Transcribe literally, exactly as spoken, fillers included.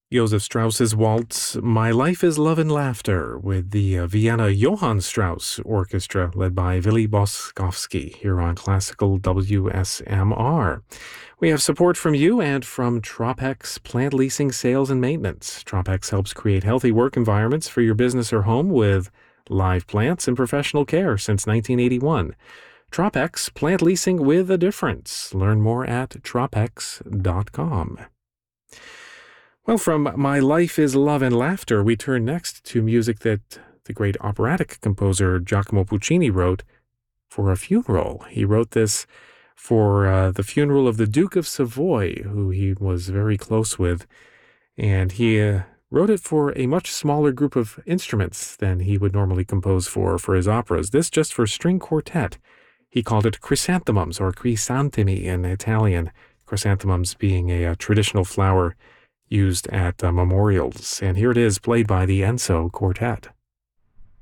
Joseph Strauss's waltz, My Life is Love and Laughter, with the uh, Vienna Johann Strauss Orchestra, led by Willy Boskowski, here on Classical W S M R. We have support from you and from Tropex Plant Leasing, Sales, and Maintenance. Tropex helps create healthy work environments for your business or home with live plants and professional care since nineteen eighty-one. Tropex Plant Leasing with a difference. Learn more at tropex dot com. Well, from My Life is Love and Laughter, we turn next to music that the great operatic composer Giacomo Puccini wrote for a funeral. He wrote this for uh, the funeral of the Duke of Savoy, who he was very close with, and he uh, wrote it for a much smaller group of instruments than he would normally compose for for his operas. This just for string quartet. He called it chrysanthemums, or crisantemi in Italian, chrysanthemums being a, a traditional flower used at uh, memorials. And here it is, played by the Enzo Quartet.